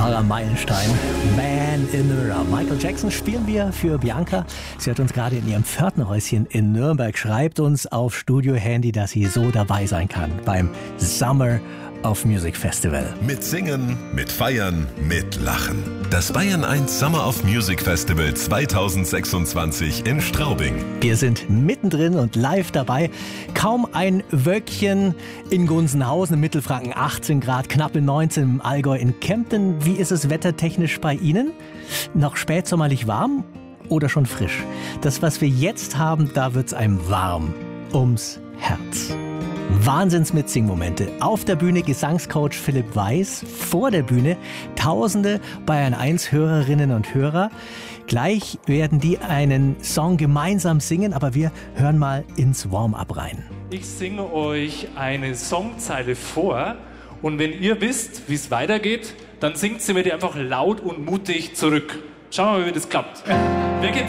wahrer Meilenstein. Man in the Mirror. Michael Jackson spielen wir für Bianca. Sie hat uns gerade in ihrem Pförtnerhäuschen in Nürnberg, schreibt uns auf Studio-Handy, dass sie so dabei sein kann beim Summer of Music Festival. Mit Singen, mit Feiern, mit Lachen. Das Bayern 1 Summer of Music Festival 2026 in Straubing. Wir sind mittendrin und live dabei. Kaum ein Wölkchen in Gunzenhausen, im Mittelfranken 18 Grad, knappe 19 im Allgäu, in Kempten. Wie ist es wettertechnisch bei Ihnen? Noch spätsommerlich warm oder schon frisch? Das, was wir jetzt haben, da wird's einem warm ums Herz. Wahnsinns-Mitsing-Momente. Auf der Bühne Gesangscoach Philipp Weiß, vor der Bühne Tausende Bayern 1 Hörerinnen und Hörer. Gleich werden die einen Song gemeinsam singen, aber wir hören mal ins Warm-up rein. Ich singe euch eine Songzeile vor und wenn ihr wisst, wie es weitergeht, dann singt sie mir die einfach laut und mutig zurück. Schauen wir mal, wie das klappt. Wer kennt